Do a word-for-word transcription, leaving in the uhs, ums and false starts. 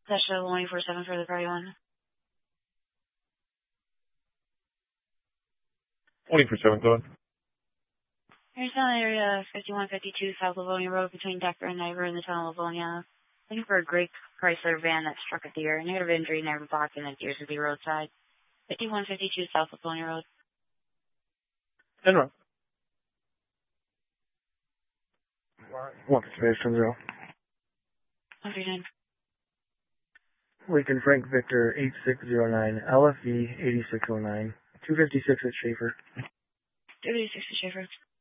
That's the one four seven for the party one. twenty-four seven, go ahead. Here's down area fifty-one fifty-two South Livonia Road between Decker and Niver in the town of Livonia. Looking for a Great Chrysler van that struck a deer. Negative injury, never blocked, and it appears to be roadside. fifty-one fifty-two South Livonia Road. And run. One space from zero. one three nine. Lincoln Frank Victor eight six zero nine, L F V eighty-six oh nine, two fifty-six at Schaefer. two fifty-six at Schaefer.